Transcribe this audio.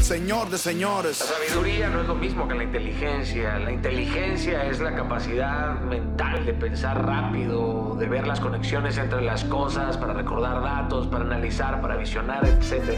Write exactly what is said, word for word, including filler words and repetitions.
señor de La señores. sabiduría no es lo mismo que la inteligencia. La inteligencia es la capacidad mental de pensar rápido, de ver las conexiones entre las cosas, para recordar datos, para analizar, para visionar, etcétera.